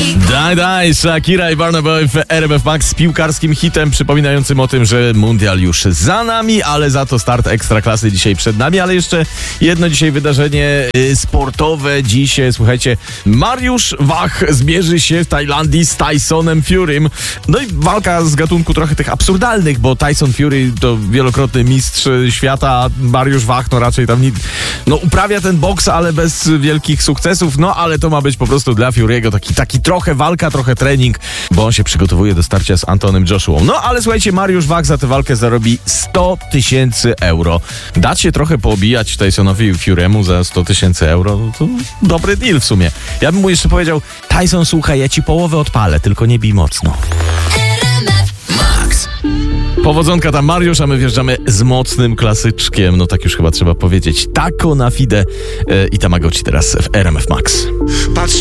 Daj, Shakira i Burna Boy w RMF Max z piłkarskim hitem przypominającym o tym, że mundial już za nami, ale za to start Ekstraklasy dzisiaj przed nami, ale jeszcze jedno dzisiaj wydarzenie sportowe. Dzisiaj, słuchajcie, Mariusz Wach zmierzy się w Tajlandii z Tysonem Furym. No i walka z gatunku trochę tych absurdalnych, bo Tyson Fury to wielokrotny mistrz świata, a Mariusz Wach no raczej tam uprawia ten boks, ale bez wielkich sukcesów, no ale to ma być po prostu dla Fury'ego taki trochę walka, trochę trening, bo on się przygotowuje do starcia z Antonym Joshuą. No ale słuchajcie, Mariusz Wach za tę walkę zarobi 100 000 euro. Dać się trochę poobijać Tysonowi Fury'emu za 100 000 euro, no to dobry deal w sumie. Ja bym mu jeszcze powiedział: Tyson, słuchaj, ja ci połowę odpalę, tylko nie bij mocno. Powodzonka tam, Mariusz, a my wjeżdżamy z mocnym klasyczkiem, no tak już chyba trzeba powiedzieć. Taco na fide i Tamagotchi teraz w RMF Max.